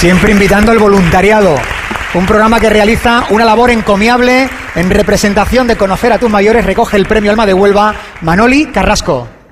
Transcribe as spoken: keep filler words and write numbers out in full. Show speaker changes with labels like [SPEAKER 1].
[SPEAKER 1] Siempre invitando al voluntariado. Un programa que realiza una labor encomiable en representación de Conocer a tus mayores. Recoge el premio Alma de Huelva Manoli Carrasco.